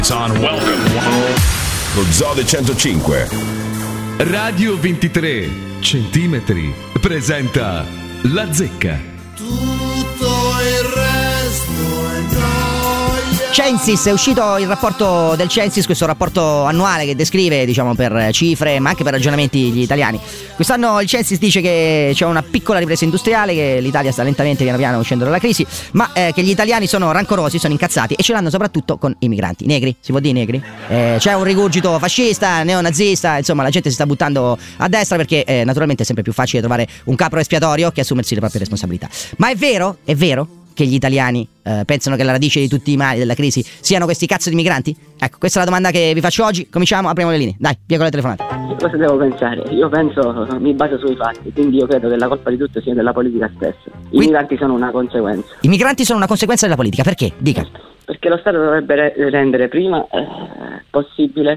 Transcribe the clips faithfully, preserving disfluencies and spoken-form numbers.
Son, welcome. Lo Zode centocinque. Radio ventitré centimetri presenta La Zecca. Tutto il resto è noia. Censis, è uscito il rapporto del Censis, questo rapporto annuale che descrive, diciamo, per cifre ma anche per ragionamenti gli italiani. Quest'anno il Censis dice che c'è una piccola ripresa industriale, che l'Italia sta lentamente piano piano uscendo dalla crisi, ma eh, che gli italiani sono rancorosi, sono incazzati e ce l'hanno soprattutto con i migranti negri, si può dire negri? Eh, c'è un rigurgito fascista, neonazista, insomma la gente si sta buttando a destra perché eh, naturalmente è sempre più facile trovare un capro espiatorio che assumersi le proprie responsabilità. Ma è vero? È vero che gli italiani eh, pensano che la radice di tutti i mali della crisi siano questi cazzo di migranti? Ecco, questa è la domanda che vi faccio oggi. Cominciamo, apriamo le linee. Dai, via con le telefonate. Cosa devo pensare? Io penso, mi baso sui fatti, quindi io credo che la colpa di tutto sia della politica stessa. I Qui... migranti sono una conseguenza. I migranti sono una conseguenza della politica, perché? Dica. Perché lo Stato dovrebbe re- rendere prima eh, possibile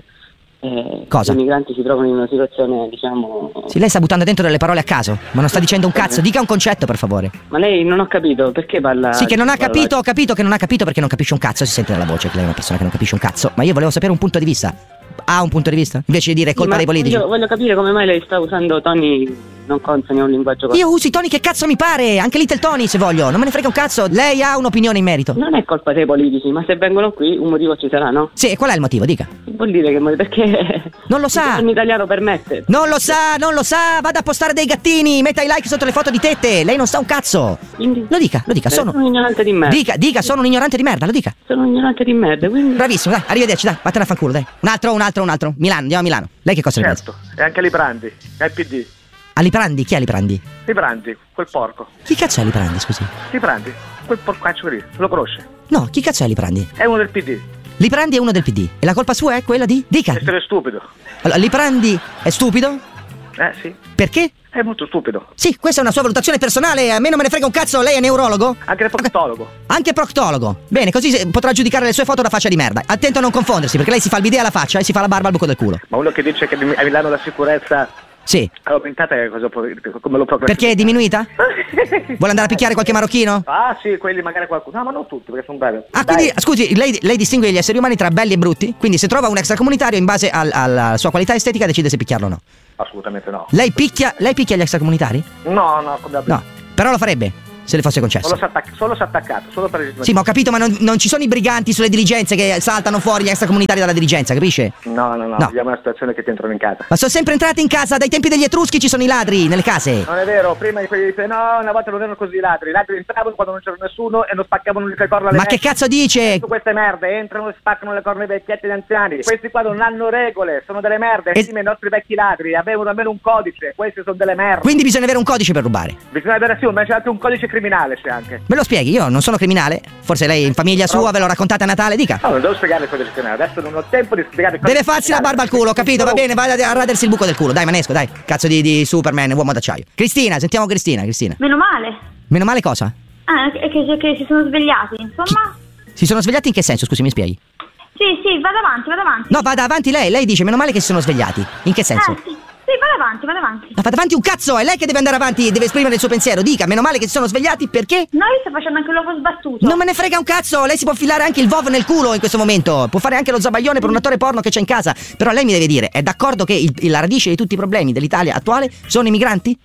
eh, Cosa? che i migranti si trovano in una situazione, diciamo... Sì, lei sta buttando dentro delle parole a caso, ma non sta dicendo un cazzo. Dica un concetto, per favore. Ma lei non ho capito, perché parla... Sì, che non ha parla- capito, ho capito che non ha capito perché non capisce un cazzo. Si sente dalla voce che lei è una persona che non capisce un cazzo. Ma io volevo sapere un punto di vista. Ha un punto di vista? Invece di dire è colpa Sì, dei politici. Voglio, voglio capire come mai lei sta usando toni non consoni a un linguaggio... Io uso i toni che cazzo mi pare, anche Little Tony se voglio, non me ne frega un cazzo. Lei ha un'opinione in merito. Non è colpa dei politici, ma se vengono qui un motivo ci sarà, no? Sì, e qual è il motivo? Dica. Vuol dire che perché Non lo sa. un italiano permette. Non lo sa, non lo sa, vada a postare dei gattini, metta i like sotto le foto di tette. Lei non sa un cazzo. Quindi Lo dica, lo dica, sono sono un ignorante di merda. Dica, dica, sono un ignorante di merda, lo dica. Sono un ignorante di merda, quindi... Bravissimo, dai, arrivederci, dai, vattene a fanculo, dai. Un altro, un altro, un altro. Milano, andiamo a Milano. Lei che cosa ne pensa? Certo, e anche Liprandi, è il P D. A Liprandi, chi è Liprandi? Liprandi, quel porco. Chi cazzo è Liprandi, scusi? Liprandi, quel porcaccio lì, lo conosce? No, chi cazzo è Liprandi? È uno del P D. Liprandi è uno del P D. E la colpa sua è quella di? Dica. Essere stupido. Allora, Liprandi è stupido? Eh sì, Perché? è molto stupido. Sì, questa è una sua valutazione personale, a me non me ne frega un cazzo, lei è neurologo? Anche il proctologo. Anche proctologo. Bene, così se- potrà giudicare le sue foto da faccia di merda. Attento a non confondersi, perché lei si fa il bidet alla faccia e si fa la barba al buco del culo. Ma uno che dice che a Milano la sicurezza Sì. è aumentata, che cosa può, come lo può Perché è diminuita? Vuole andare a picchiare qualche marocchino? Ah sì, quelli magari qualcuno. No, ma non tutti, perché sono belli. Ah, Dai. quindi, scusi, lei, lei distingue gli esseri umani tra belli e brutti? Quindi se trova un extracomunitario in base al- alla sua qualità estetica decide se picchiarlo o no. Assolutamente no. Lei picchia, lei picchia gli extracomunitari? No, no, come No, però lo farebbe, se le fosse concesso. Solo si attac- solo si è attaccato, solo per... Sì, ma ho capito, ma non, non ci sono i briganti sulle diligenze che saltano fuori gli extracomunitari dalla dirigenza, capisce? No, no, no, No. vediamo una situazione che ti entrano in casa. Ma sono sempre entrati in casa, dai tempi degli Etruschi ci sono i ladri nelle case. Non è vero, prima di quelli dice no, una volta non erano così i ladri. I ladri entravano quando non c'era nessuno e non spaccavano le corna alle Ma che vecchie. cazzo dice? Su queste merde entrano e spaccano le corna ai vecchietti e agli anziani. Questi qua non hanno regole, sono delle merde. E- Insieme ai nostri vecchi ladri avevano almeno un codice. Questi sono delle merde. Quindi bisogna avere un codice per rubare. Bisogna avere sì, ma c'è anche un codice criminale, c'è anche. Me lo spieghi, io non sono criminale. Forse lei in famiglia sua ve lo raccontate a Natale, dica. No, non devo spiegare il codice criminale, adesso non ho tempo di spiegare il codice Deve farsi la criminale. barba al culo, capito? Va bene, vai a radersi il buco del culo. Dai, Manesco, dai. Cazzo di, di Superman, uomo d'acciaio. Cristina, sentiamo Cristina, Cristina. Meno male. Meno male cosa? Ah, che, che, che si sono svegliati, insomma. Si sono svegliati in che senso? Scusi, mi spieghi. Sì, sì, vado avanti, vado avanti. No, vada avanti lei, lei dice meno male che si sono svegliati. In che senso? Eh, sì. Sì, vado avanti, vado avanti. No, vada avanti un cazzo, è lei che deve andare avanti, deve esprimere il suo pensiero. Dica, meno male che si sono svegliati perché? No, io sto facendo anche l'uovo sbattuto. Non me ne frega un cazzo, lei si può filare anche il vov nel culo in questo momento. Può fare anche lo zabaglione per un attore porno che c'è in casa. Però lei mi deve dire, è d'accordo che il- la radice di tutti i problemi dell'Italia attuale sono i migranti?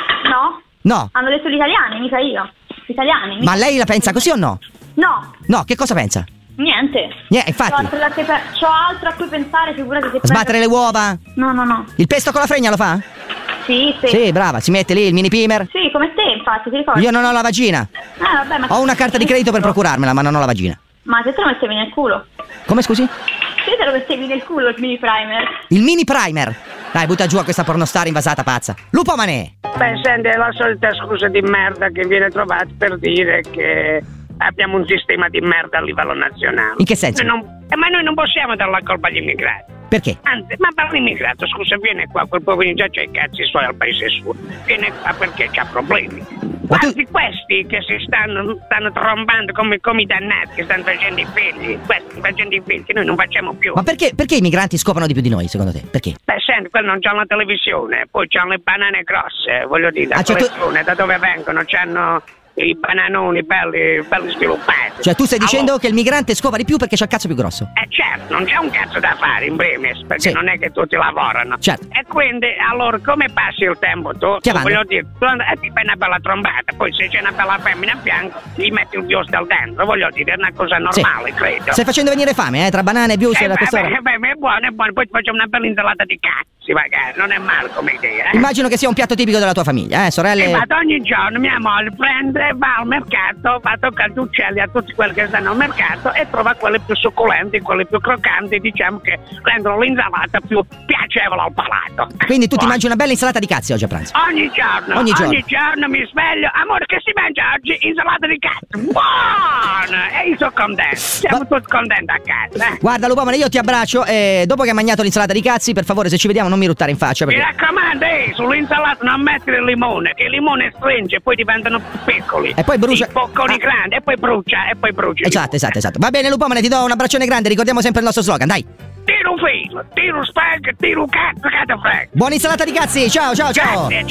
No? No. Hanno detto gli italiani, mica io. Gli italiani. Ma lei la pensa così o no? No, No, che cosa pensa? niente. Niente, C'ho infatti. altro, da che pe- c'ho altro a cui pensare, figurati se Sbattere le uova? No, no, no. Il pesto con la fregna lo fa? Sì, sì. Sì, brava, si mette lì il mini pimer. Sì, come te, infatti, ti ricordi? Io non ho la vagina. Eh, vabbè, ma... Ho una carta di credito per procurarmela, ma non ho la vagina. Ma se te lo mettevi nel culo? Come scusi? Se te lo mettevi nel culo il mini primer? Il mini primer. Dai, butta giù a questa pornostar invasata pazza. Lupo Manè. Beh, senti, è la solita scusa di merda che viene trovata per dire che abbiamo un sistema di merda a livello nazionale. In che senso? Noi non- eh, ma noi non possiamo dare la colpa agli immigrati. Perché? Anzi, ma per l'immigrato, scusa, viene qua, quel poverino già c'ha i cazzi suoi al paese suo. Viene qua perché c'ha problemi. Ma tu- Quanti questi che si stanno, stanno trombando come, come i dannati, che stanno facendo i figli, questi stanno facendo i figli che noi non facciamo più. Ma perché, perché i migranti scopano di più di noi, secondo te? Perché? Beh, senti, quelli non c'hanno la televisione, poi c'hanno le banane grosse, voglio dire, da Ah, cioè tu- collezione, da dove vengono, c'hanno i bananoni belli, belli sviluppati. Cioè tu stai dicendo allora, che il migrante scopa di più perché c'ha il cazzo più grosso? Eh certo, non c'è un cazzo da fare in primis, perché Sì. non è che tutti lavorano. Certo. E quindi, allora, come passi il tempo tu? Chiamando. Voglio dire, tu and- eh, ti fai una bella trombata, poi se c'è una bella femmina a fianco, gli metti un biostel dentro, voglio dire, è una cosa normale, credo. Stai facendo venire fame, eh? Tra banane e bius Eh, a beh, quest'ora. beh, beh, è buono, è buono, poi ti facciamo una bella insalata di cazzi, magari, non è male come idea, eh? Immagino che sia un piatto tipico della tua famiglia, eh, sorelle? E vado ogni giorno, mia moglie prende, va al mercato, va a toccare gli uccelli a tutti quelli che stanno al mercato e trova quelli più succulenti, quelli più croccanti, diciamo che rendono l'insalata più piacevole al palato. Quindi tu ti Buono. mangi una bella insalata di cazzi oggi a pranzo? Ogni giorno, Ogni ogni giorno. giorno, mi sveglio, amore, che si mangia oggi? Insalata di cazzo, buona! E io sono contento, siamo Ma- tutti contenti a casa, eh? Guarda Lupomane, io ti abbraccio e dopo che hai mangiato l'insalata di cazzi, per favore, se ci vediamo non mi ruttare in faccia Mi perché... raccomando, eh, sull'insalata non mettere il limone, che il limone stringe e poi diventano più piccoli. E poi brucia- I bocconi Ah. grandi e poi brucia, e poi brucia. il Esatto, limone. esatto, esatto. Va bene Lupomane, ti do un abbraccione grande, ricordiamo sempre il nostro slogan, dai. Tiro un filo, tiro un spag, tiro un cazzo, cazzo frega. Buona insalata di cazzi, ciao ciao ciao! Grazie.